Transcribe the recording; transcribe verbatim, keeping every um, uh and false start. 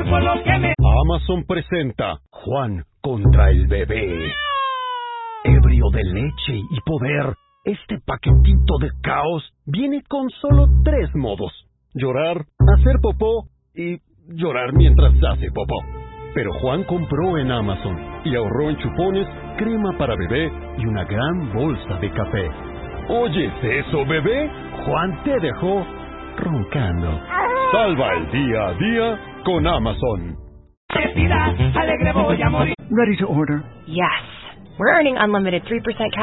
por lo que me... Amazon presenta Juan contra el bebé. Ebrio de leche y poder, este paquetito de caos viene con solo tres modos: llorar, hacer popó y llorar mientras hace popó. Pero Juan compró en Amazon y ahorró en chupones, crema para bebé y una gran bolsa de café. ¿Oyes eso, bebé? Juan te dejó roncando. Salva el día a día con Amazon. Alegre voy a morir. Ready to order? Yes. We're earning unlimited three percent cash